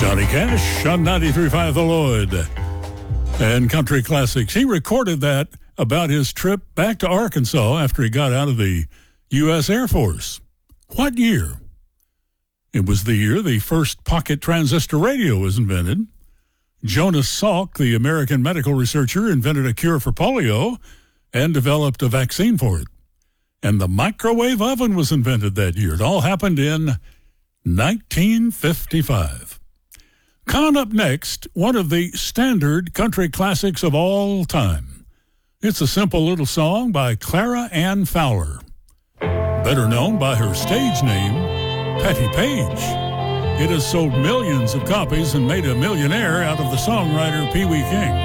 Johnny Cash on 93.5 The Lloyd and Country Classics. He recorded that about his trip back to Arkansas after he got out of the U.S. Air Force. What year? It was the year the first pocket transistor radio was invented. Jonas Salk, the American medical researcher, invented a cure for polio and developed a vaccine for it. And the microwave oven was invented that year. It all happened in 1955. Coming up next, one of the standard country classics of all time. It's a simple little song by Clara Ann Fowler, better known by her stage name, Patti Page. It has sold millions of copies and made a millionaire out of the songwriter Pee Wee King.